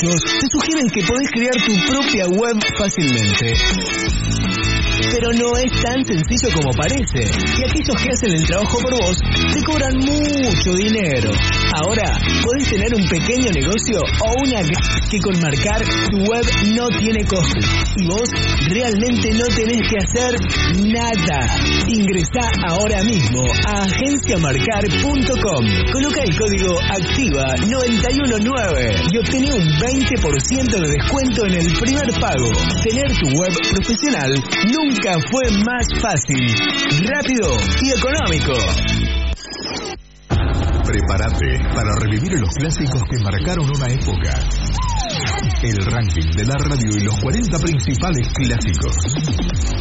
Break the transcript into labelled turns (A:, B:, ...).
A: muchos te sugieren que podés crear tu propia web fácilmente. Pero no es tan sencillo como parece, y aquellos que hacen el trabajo por vos te cobran mucho dinero. Ahora podés tener un pequeño negocio o una que con marcar tu web no tiene costos y vos realmente no tenés que hacer nada. Ingresá ahora mismo a agenciamarcar.com, coloca el código ACTIVA919 y obtené un 20% de descuento en el primer pago. Tener tu web profesional nunca fue más fácil, rápido y económico.
B: Prepárate para revivir los clásicos que marcaron una época. El ranking de la radio y los 40 principales clásicos.